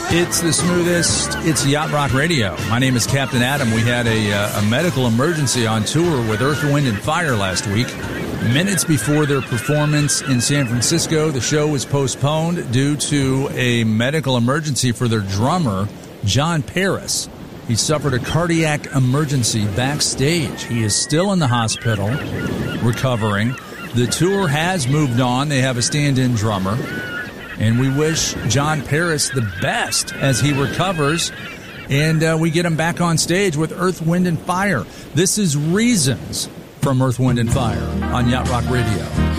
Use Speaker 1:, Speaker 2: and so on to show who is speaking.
Speaker 1: It's the smoothest. It's Yacht Rock Radio. My name is Captain Adam. We had a medical emergency on tour with Earth, Wind, and Fire last week. Minutes before their performance in San Francisco, the show was postponed due to a medical emergency for their drummer, John Paris. He suffered a cardiac emergency backstage. He is still in the hospital, recovering. The tour has moved on. They have a stand-in drummer. And we wish John Paris the best as he recovers and we get him back on stage with Earth, Wind, and Fire. This is Reasons from Earth, Wind, and Fire on Yacht Rock Radio.